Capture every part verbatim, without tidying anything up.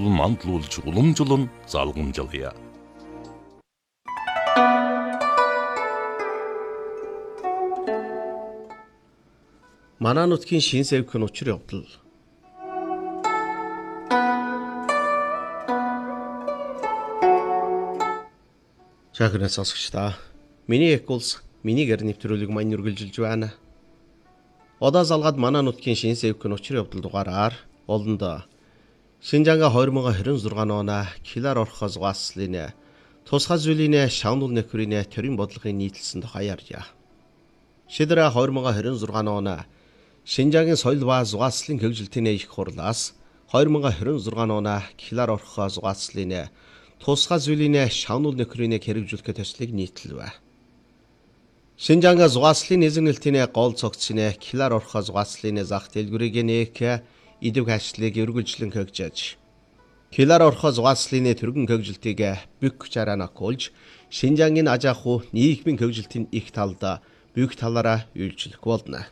болон мандлуулж уламжлан залгамжлая. Манай нутгийн шин сэвхэн учир явдал. Чагнаа сонсогчдаа. Миний экулс миний гэр нэвтрүүлэг маань үргэлжилж байна. Одоо залгаад манай нутгийн шин сэвхэн учир явдал дугаараар олондоо Шинжанга two thousand twenty-six оноо килар орхоо зугааслын тусгай зүйлийн шавнуул нөхрийн төрийн бодлогын нийтлсэн тухай ярья. Шийдвэр two thousand twenty-six оноо Шинжаагийн соёл ба зугааслын хөгжилтийн их хурлаас two thousand twenty-six оноо килар орхоо зугааслын тусгай зүйлийн шавнуул нөхрийн хэрэгжүүлэх төслийг нийтлэв. Шинжанга зугааслын эзэмнэлтийн гол цогцны килар орхоо зугааслын зах дэлгүүрийг нээх идэв хашлыг үргэлжлэн хөгжиж килар орхоо зугааслын төргөн хөгжилтийг бүх чараа нөхөлж Шинжангийн аж ахуй нийгмийн хөгжилтийн их талд бүх талаараа үйлчлэх болно.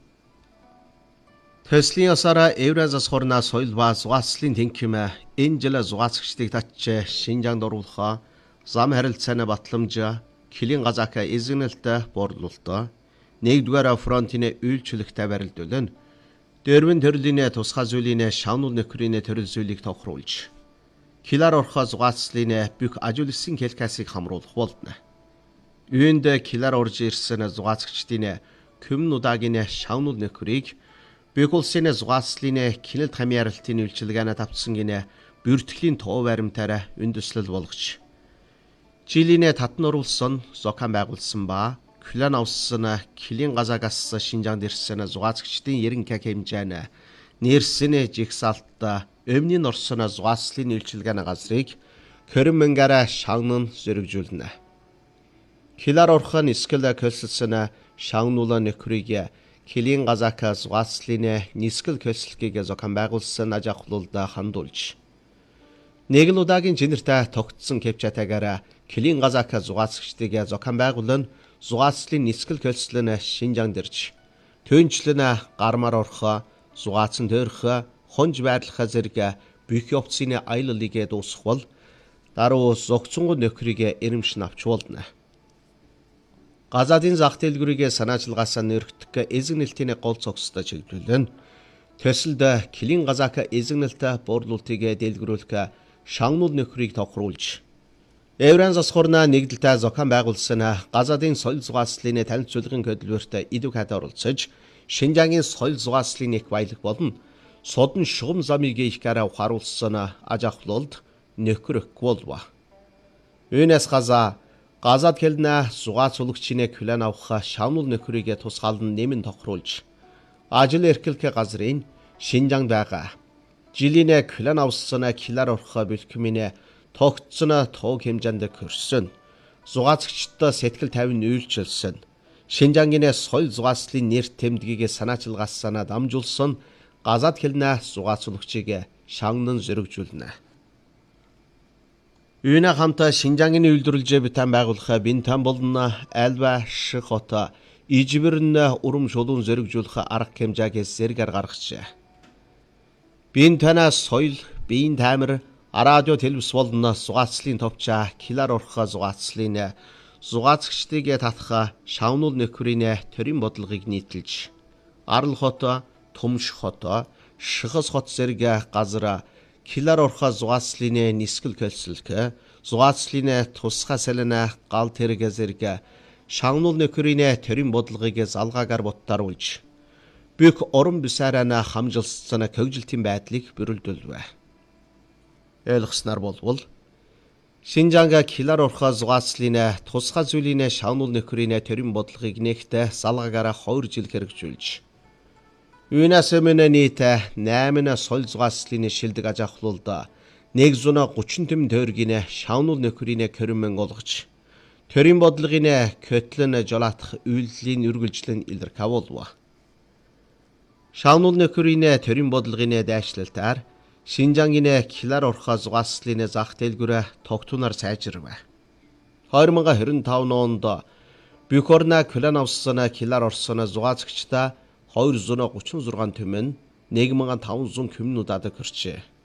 Төслийн ёсоор Евразиас засхурна соёл ба зугааслын тэнхим энэ жил зугаацчдыг татж Шинжаанд оруулах зам харилцааны батламж Килин газака эзэмнэлт борлуулалт нэгдүгээр фронтын үйлчлэгтэй барилдуулна. Дөрвөн төрлийн тусгай зүйлийн шавнуул нөхрийн төрөл зүйлийг тохируулж килар орхоо зугаацлын бүх ажуулсан хэлкасыг хамруулах болно. Үүнд килар орж ирсэн зугаацчдын Күмүн удаагийн шавнуул нөхрийг бүх улсын зугаацлын кинэлт хамааралтын үйлчилгээнд тавцсан гинэ бүртгэлийн тоо баримтаараа үндэслэл болгож жилийн татан оруулсан зохион байгуулсан ба Күлэн авсан Килин газагаас Шинжаанд ирсэн зугаацчдын ерөнхий хэмжээний нэрсэн жигсаалтта өмнө нь орсон зугааслын үйлчилгээний газрыг хорин мянгаар шагнан зэрэгжүүлнэ. Килар орхон нисгэл көлсөлсөн шагнуулаа нөхрийг Килин газака зугааслын нисгэл көлсөлгийг зохион байгуулсан аж ахуйлд хандуулж нэг л удаагийн жинэртэй тогтсон кэвчатагаар Килин газака зугаацчдыг зохион байгуулан зугаацлын нисгэл көлслөн Шинжаанд ирж төнчлөн гармаар орхоо зугаацсан төрх хонж байрлах зэрэг бүх явцын аяллыг дуусгавал даруй зогцонгод нөхрийг эрэмшин авч болно. Газаадын зах дэлгүүрийг санаачилгаасаа нэрхтэх эзэгнэлтийн гол цогцтой чиглүүлэн төсөлд Килин газака эзэгнэлт борлуулалтыг дэлгэрүүлэх шавнуул нөхрийг тохируулж Евразиас засхурна нэгдэлтэй зохион байгуулсан газаадын соёл зугааслын танилцуулгын хөтөлбөрт идэв хат оролцож Шинжаагийн соёл зугааслын их баялаг болон содон шугам замыг их гараа ухааруулсан аж ахуйлд нөхөр болов. Үүнээс газа газаад хэлнэ зугаац улгчийн Күлэн авах шавнуул нөхрийг тусгаалan нэмэн тохируулж ажил эрхлэх газрын Шинжаанд байгаа жилийн Күлэн авсан килар орхоо бэлтгэмийн тогтсон тоог хэмжээнд көрсөн зугаацчдаа сэтгэл тавин үйлчилсэн Шинжаагийн соёл зугааслын нэр тэмдгийг санаачилгаасаа дамжуулсан газаад хэлнэ зугаацлагчийг шагнан зэрэгжүүлнэ. Үүнээ хамтаа Шинжаагийн үйлдвэрлэж битэн байгуулах Бинтэн болон Альва Ших хот ижбэрн урам шулуун зэрэгжүүлэх арга хэмжээг зэргээр гаргажээ. Бинтэн соёл, биеийн тамир радио телевиз болон зугаацлын товчаа килар орхоо зугаацлын зугаацчдыг татах шавнуул нөхрийн төрийн бодлогыг нийтэлж Арал хот, Төмш хот, Шихас хот зэрэг газар килар орхоо зугаацлын нисгэл көлсөлк зугаацлын тусгай салин гал тэрэг зэрэг шавнуул нөхрийн төрийн бодлогыг залгаагаар боттаруулж бүх орон бисараа хамжилсан хөгжилтийн байдлыг бүрэлдүүлвэ. Ойлгосноор болвол Шинжаанга килар орхоо зугаацлын тусгай зүйлийн шавнуул нөхрийн төрийн бодлогыг нэгтээ залгаагаараа two жил хэрэгжүүлж Үүнээс өмнө нийт eight соёл зугаацлын шилдэг аж ахуйлд one hundred thirty тэм тойргийн шавнуул нөхрийн хорин олгож төрийн бодлогын көтлөн жолоотох үйлдлийн үргэлжлэн илэрхийлэх болов. Шавнуул нөхрийн төрийн бодлогын дайчлалтаар Шинжаагийн килар орхоо зугаацлын зах дэлгүүр тогтунаар сайжирвэ. two thousand twenty-five онд бүх орны Күлэн авсан килар орсон зугаацчдаа two hundred thirty-six түмэн one thousand five hundred Күмүн удаад хүрчээ.